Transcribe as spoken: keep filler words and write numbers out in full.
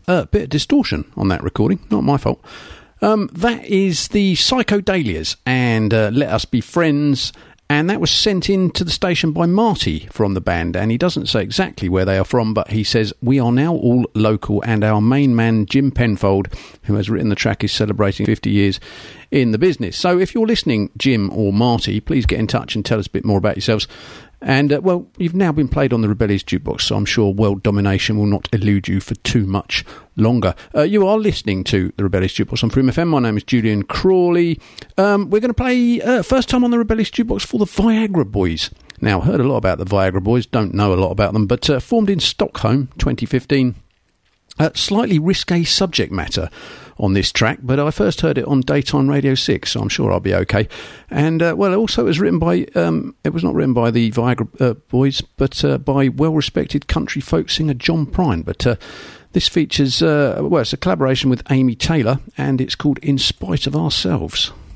a bit of distortion on that recording, not my fault. Um, that is the Psychodalias and uh, Let Us Be Friends, and that was sent in to the station by Marty from the band, and he doesn't say exactly where they are from, but he says, we are now all local, and our main man, Jim Penfold, who has written the track, is celebrating fifty years in the business. So if you're listening, Jim or Marty, please get in touch and tell us a bit more about yourselves. And, uh, well, you've now been played on the Rebellious Jukebox, so I'm sure world domination will not elude you for too much longer. Uh, you are listening to the Rebellious Jukebox on Freedom F M. My name is Julian Crawley. Um, we're going to play, uh, first time on the Rebellious Jukebox, for the Viagra Boys. Now, heard a lot about the Viagra Boys, don't know a lot about them, but uh, formed in Stockholm, twenty fifteen. Uh, slightly risque subject matter on this track, but I first heard it on Daytime Radio six, so I'm sure I'll be okay. And, uh, well, also it was written by, um, it was not written by the Viagra uh, Boys, but uh, by well-respected country folk singer John Prine. But uh, this features, uh, well, it's a collaboration with Amy Taylor, and it's called In Spite of Ourselves.